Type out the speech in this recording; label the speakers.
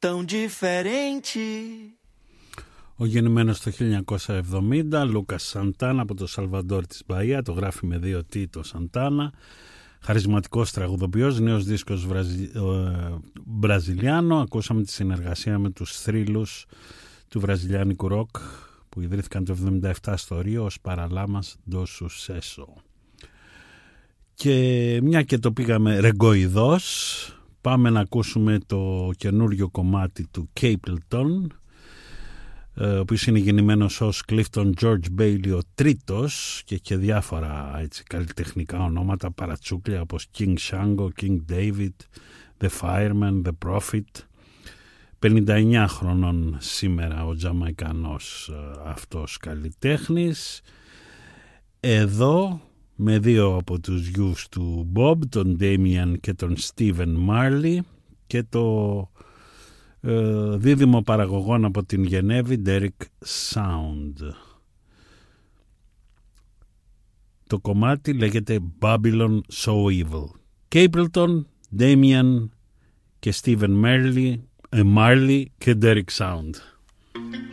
Speaker 1: tão diferente.
Speaker 2: Ο γεννημένος το 1970, Λούκας Σαντάνα από το Σαλβαντόρ της Μπαΐα, το γράφει με 2 T το Σαντάνα, χαρισματικός τραγουδοποιός, νέος δίσκος βραζιλιάνο. Ακούσαμε τη συνεργασία με τους θρύλους του βραζιλιάνικου ροκ που ιδρύθηκαν το 1977 στο Ρίο ως Παραλάμας do Sucesso. Και μια και το πήγαμε ρεγκοειδώς, πάμε να ακούσουμε το καινούριο κομμάτι του Capleton, ο οποίος είναι γεννημένος ως Clifton George Bailey ο τρίτος και διάφορα έτσι, καλλιτεχνικά ονόματα παρατσούκλια όπως King Shango, King David, The Fireman, The Prophet. 59 χρονών σήμερα ο Τζαμαϊκανός αυτός καλλιτέχνης. Εδώ με 2 από τους γιους του Bob, τον Damien και τον Steven Marley, και το δίδυμο παραγωγών από την Γενέβη Derek Sound. Το κομμάτι λέγεται Babylon So Evil. Capleton, Damien και Steven Marley και Derek Sound.